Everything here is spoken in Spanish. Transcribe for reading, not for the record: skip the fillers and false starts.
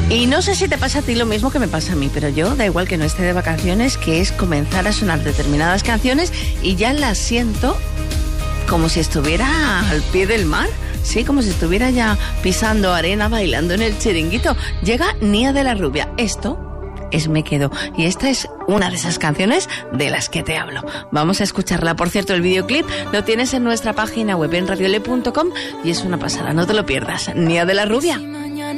Y no sé si te pasa a ti lo mismo que me pasa a mí, pero yo, da igual que no esté de vacaciones, que es comenzar a sonar determinadas canciones y ya las siento como si estuviera al pie del mar. Sí, como si estuviera ya pisando arena, bailando en el chiringuito. Llega Nia de la Rubia. Esto es Me Quedo. Y esta es una de esas canciones de las que te hablo. Vamos a escucharla. Por cierto, el videoclip lo tienes en nuestra página web en radiole.com y es una pasada. No te lo pierdas. Nia de la Rubia.